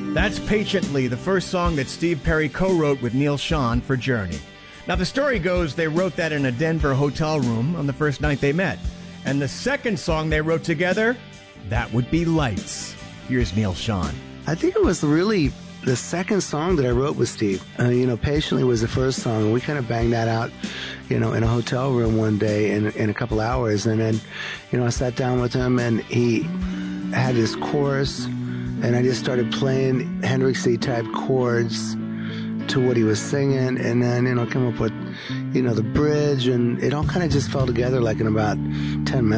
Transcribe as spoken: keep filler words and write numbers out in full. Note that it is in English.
That's Patiently, the first song that Steve Perry co-wrote with Neil Schon for Journey. Now, the story goes they wrote that in a Denver hotel room on the first night they met. And the second song they wrote together, that would be Lights. Here's Neil Schon. I think it was really the second song that I wrote with Steve. Uh, you know, Patiently was the first song, and we kind of banged that out, you know, in a hotel room one day in, in a couple hours. And then, you know, I sat down with him, and he had his chorus, and I just started playing Hendrixy type chords to what he was singing, and then, you know, come up with, you know, the bridge, and it all kind of just fell together like in about ten minutes.